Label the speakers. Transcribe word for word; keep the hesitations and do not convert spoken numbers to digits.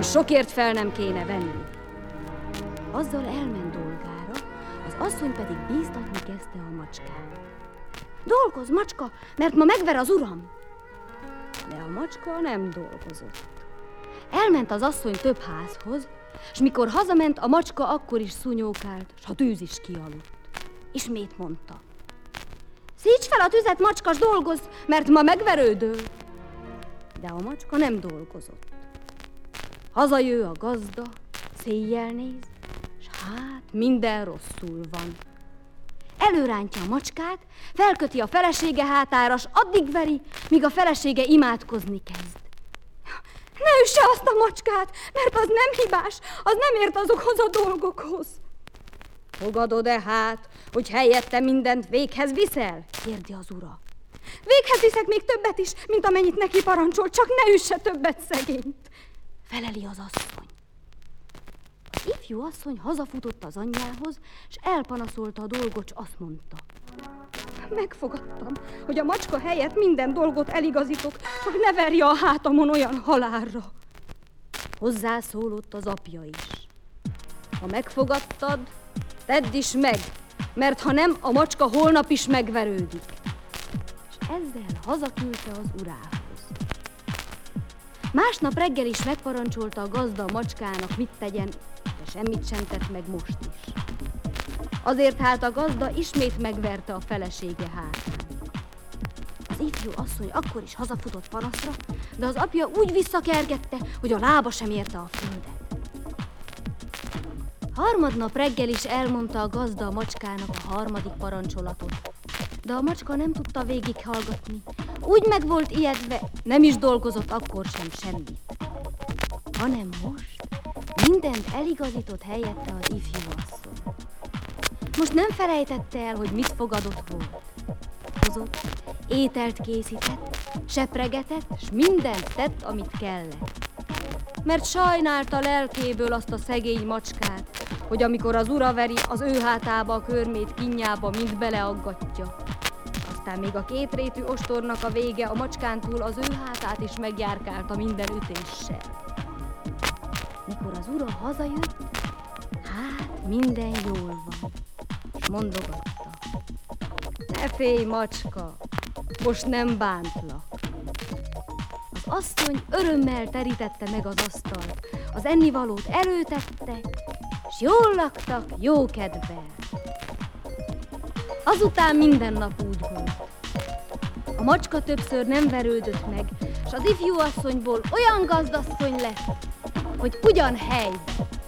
Speaker 1: sokért fel nem kéne venni. Azzal elment dolgára, az asszony pedig bíztatni kezdte a macskán. Dolgozz, macska, mert ma megver az uram! De a macska nem dolgozott. Elment az asszony több házhoz, s mikor hazament, a macska akkor is szúnyókált, s a tűz is kialudt. Ismét mondta: szíts fel a tüzet, macska, s dolgozz, mert ma megverődöl. De a macska nem dolgozott. Hazajő a gazda, széjjel néz, s hát minden rosszul van. Előrántja a macskát, felköti a felesége hátára, s addig veri, míg a felesége imádkozni kezd. Ne üsse azt a macskát, mert az nem hibás, az nem ért azokhoz a dolgokhoz. Fogadod-e hát, hogy helyette mindent véghez viszel? Kérdi az ura. Véghez viszek még többet is, mint amennyit neki parancsol, csak ne üsse többet szegényt, feleli az asszony. Az ifjú asszony hazafutott az anyjához, s elpanaszolta a dolgot, s azt mondta: megfogadtam, hogy a macska helyett minden dolgot eligazítok, csak ne verje a hátamon olyan halálra. Hozzászólott az apja is: ha megfogadtad, tedd is meg, mert ha nem, a macska holnap is megverődik. És ezzel hazaküldte az urához. Másnap reggel is megparancsolta a gazda a macskának, mit tegyen, de semmit sem tett meg most is. Azért hát a gazda ismét megverte a felesége hátán. Az ifjú asszony akkor is hazafutott panaszra, de az apja úgy visszakergette, hogy a lába sem érte a földet. Harmadnap reggel is elmondta a gazda a macskának a harmadik parancsolatot, de a macska nem tudta végighallgatni. Úgy meg volt ijedve, nem is dolgozott akkor sem semmit. Hanem most mindent eligazított helyette az ifjú asszony. Most nem felejtette el, hogy mit fogadott volt. Hozott, ételt készített, sepregetett, s mindent tett, amit kellett. Mert sajnálta lelkéből azt a szegény macskát, hogy amikor az ura veri, az ő hátába a körmét kínjába mind beleaggatja. Aztán még a kétrétű ostornak a vége a macskán túl az ő hátát is megjárkálta minden ütéssel. Mikor az ura hazajött, hát minden jól van, és mondogatta: ne félj, macska, most nem bántlak. Az asszony örömmel terítette meg az asztalt, az ennivalót előtette, s jól laktak, jó kedvel. Azután minden nap úgy volt. A macska többször nem verődött meg, s az ifjú asszonyból olyan gazdasszony lett, hogy ugyan helyben.